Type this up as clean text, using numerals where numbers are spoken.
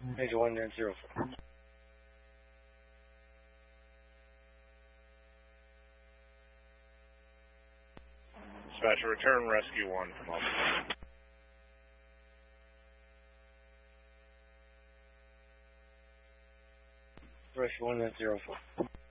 Major 1904. Dispatcher, return rescue 1 from Officer. Rescue 1904.